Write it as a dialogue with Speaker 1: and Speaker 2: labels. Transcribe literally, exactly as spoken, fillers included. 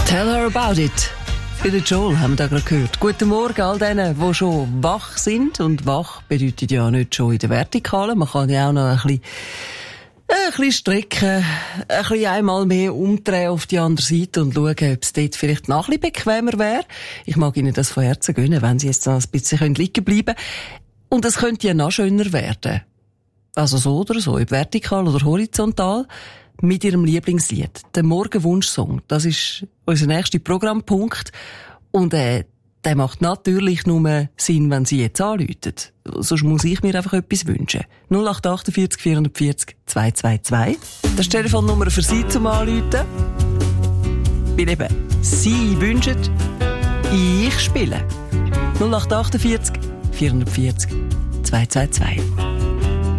Speaker 1: Tell her about it. Für den Joel haben wir da gerade gehört. Guten Morgen all denen, die schon wach sind. Und wach bedeutet ja nicht schon in der Vertikalen. Man kann ja auch noch ein bisschen, ein bisschen strecken, ein bisschen einmal mehr umdrehen auf die andere Seite und schauen, ob es dort vielleicht noch ein bisschen bequemer wäre. Ich mag Ihnen das von Herzen gönnen, wenn Sie jetzt noch ein bisschen liegen bleiben können. Und es könnte ja noch schöner werden. Also so oder so, ob vertikal oder horizontal. Mit Ihrem Lieblingslied, der Morgenwunschsong. Das ist unser nächster Programmpunkt. Und äh, der macht natürlich nur Sinn, wenn Sie jetzt anrufen. Sonst muss ich mir einfach etwas wünschen. null acht acht vier vier vier vier zwei zwei zwei. Das ist die Telefonnummer für Sie zum Anrufen. Weil eben Sie wünschen, ich spiele. null acht acht vier vier vier vier zwei zwei zwei.